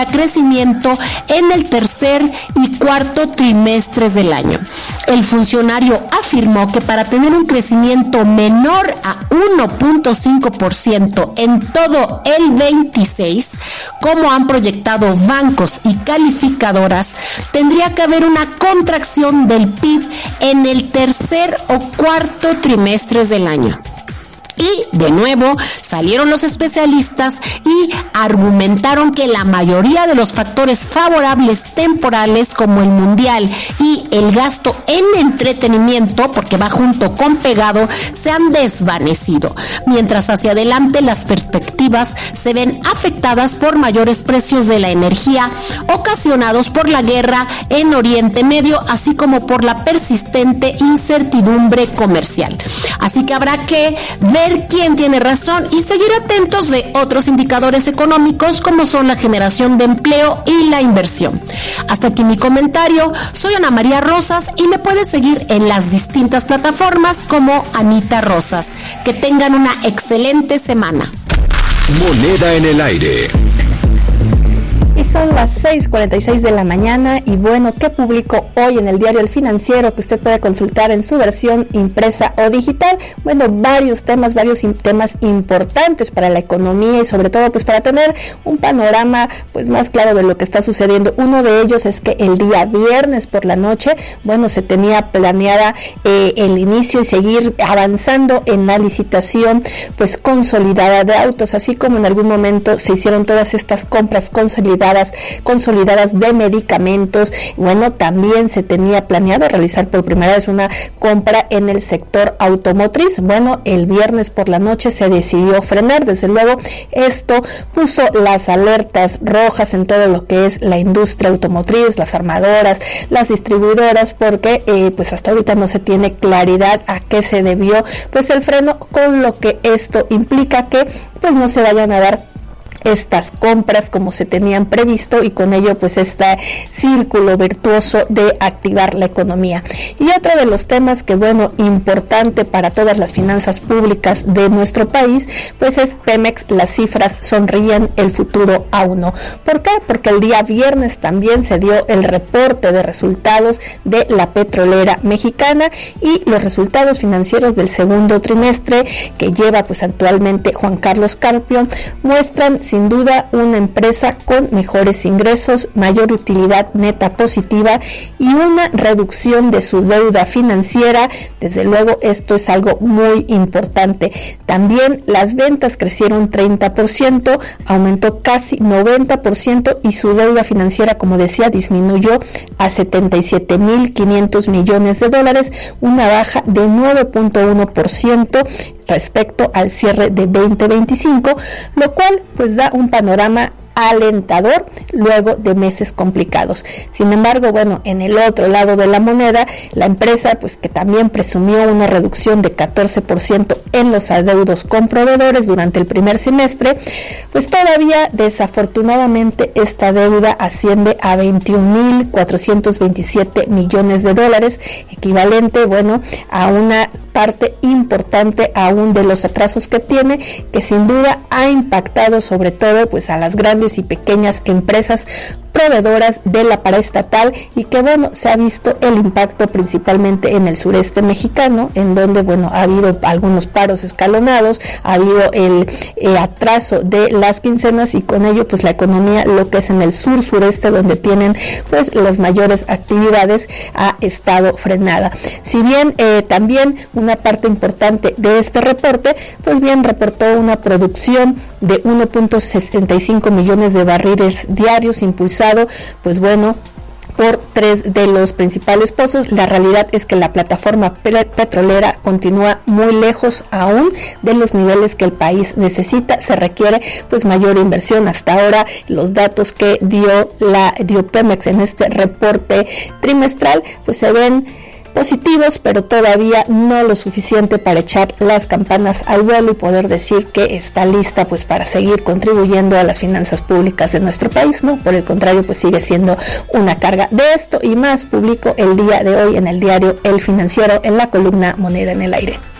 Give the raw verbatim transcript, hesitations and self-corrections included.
proyecta crecimiento en el tercer y cuarto trimestres del año. El funcionario afirmó que para tener un crecimiento menor a uno punto cinco por ciento en todo el veintiséis, como han proyectado bancos y calificadoras, tendría que haber una contracción del P I B en el tercer o cuarto trimestres del año. Y de nuevo salieron los especialistas y argumentaron que la mayoría de los factores favorables temporales, como el mundial y el gasto en entretenimiento, porque va junto con pegado, se han desvanecido, mientras hacia adelante las perspectivas se ven afectadas por mayores precios de la energía ocasionados por la guerra en Oriente Medio, así como por la persistente incertidumbre comercial. Así que habrá que ver quién tiene razón y seguir atentos de otros indicadores económicos como son la generación de empleo y la inversión. Hasta aquí mi comentario. Soy Ana María Rosas y me puedes seguir en las distintas plataformas como Anita Rosas. Que tengan una excelente semana. Moneda en el aire. Y son las seis cuarenta y seis de la mañana y bueno, ¿qué publicó hoy en el diario El Financiero que usted puede consultar en su versión impresa o digital? Bueno, varios temas, varios in- temas importantes para la economía y sobre todo pues para tener un panorama pues más claro de lo que está sucediendo. Uno de ellos es que el día viernes por la noche, bueno, se tenía planeada eh, el inicio y seguir avanzando en la licitación pues consolidada de autos, así como en algún momento se hicieron todas estas compras consolidadas consolidadas de medicamentos. Bueno, también se tenía planeado realizar por primera vez una compra en el sector automotriz. Bueno, el viernes por la noche se decidió frenar. Desde luego, esto puso las alertas rojas en todo lo que es la industria automotriz, las armadoras, las distribuidoras, porque eh, pues hasta ahorita no se tiene claridad a qué se debió pues el freno, con lo que esto implica que pues no se vayan a dar estas compras como se tenían previsto y con ello pues este círculo virtuoso de activar la economía. Y otro de los temas que bueno, importante para todas las finanzas públicas de nuestro país, pues es Pemex. Las cifras sonríen, el futuro aún no. ¿Por qué? Porque el día viernes también se dio el reporte de resultados de la petrolera mexicana y los resultados financieros del segundo trimestre que lleva pues actualmente Juan Carlos Carpio muestran sin duda una empresa con mejores ingresos, mayor utilidad neta positiva y una reducción de su deuda financiera. Desde luego esto es algo muy importante. También las ventas crecieron treinta por ciento, aumentó casi noventa por ciento y su deuda financiera, como decía, disminuyó a setenta y siete mil quinientos millones de dólares, una baja de nueve punto uno por ciento respecto al cierre de veinte veinticinco, lo cual pues da un panorama alentador luego de meses complicados. Sin embargo, bueno, en el otro lado de la moneda, la empresa pues que también presumió una reducción de catorce por ciento en los adeudos con proveedores durante el primer semestre, pues todavía desafortunadamente esta deuda asciende a veintiún mil cuatrocientos veintisiete millones de dólares, equivalente, bueno, a una parte importante aún de los atrasos que tiene, que sin duda ha impactado sobre todo pues a las grandes y pequeñas empresas proveedoras de la paraestatal y que bueno, se ha visto el impacto principalmente en el sureste mexicano, en donde bueno, ha habido algunos paros escalonados, ha habido el eh, atraso de las quincenas y con ello pues la economía, lo que es en el sur sureste donde tienen pues las mayores actividades, ha estado frenada. Si bien eh, también una parte importante de este reporte, pues bien reportó una producción de uno punto sesenta y cinco millones de barriles diarios impulsados pues bueno, por tres de los principales pozos. La realidad es que la plataforma petrolera continúa muy lejos aún de los niveles que el país necesita. Se requiere pues mayor inversión. Hasta ahora los datos que dio la dio Pemex en este reporte trimestral pues se ven positivos, pero todavía no lo suficiente para echar las campanas al vuelo y poder decir que está lista pues para seguir contribuyendo a las finanzas públicas de nuestro país, ¿no? Por el contrario, pues sigue siendo una carga. De esto y más publicó el día de hoy en el diario El Financiero en la columna Moneda en el Aire.